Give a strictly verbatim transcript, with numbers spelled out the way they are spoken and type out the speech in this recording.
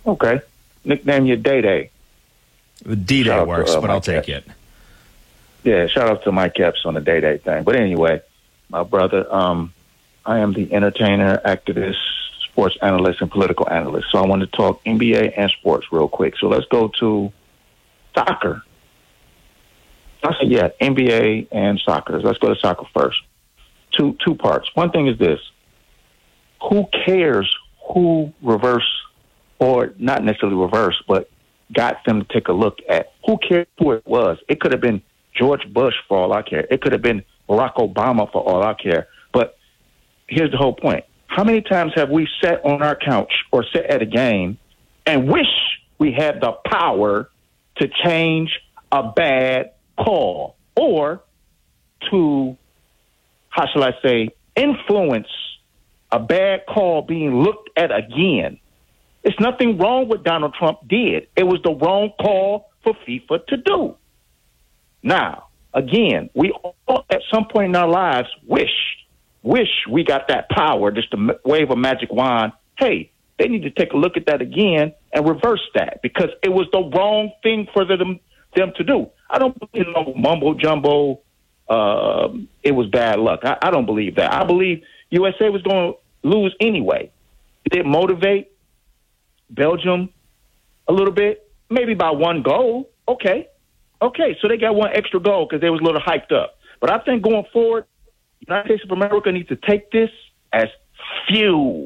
Okay. Nickname you Day Day. D-Day works, to, uh, but I'll take it. Yeah, shout out to Mike Epps on the Day Day thing. But anyway, my brother, um, I am the entertainer, activist, sports analyst, and political analyst. So I want to talk N B A and sports real quick. So let's go to soccer. I said, yeah, N B A and soccer. Let's go to soccer first. Two two parts. One thing is this. Who cares who reverse, or not necessarily reverse, but got them to take a look at? Who cares who it was? It could have been George Bush for all I care. It could have been Barack Obama for all I care. But here's the whole point. How many times have we sat on our couch or sat at a game and wish we had the power to change a bad call or to, how shall I say, influence a bad call being looked at again? There's nothing wrong with Donald Trump did. It was the wrong call for FIFA to do. Now, again, we all at some point in our lives wish, wish we got that power just to wave a magic wand. Hey, they need to take a look at that again and reverse that because it was the wrong thing for them, them to do. I don't believe no mumbo jumbo. Uh, it was bad luck. I, I don't believe that. I believe U S A was going to lose anyway. Did it motivate Belgium a little bit? Maybe by one goal. Okay. Okay, so they got one extra goal because they was a little hyped up. But I think going forward, United States of America needs to take this as fuel.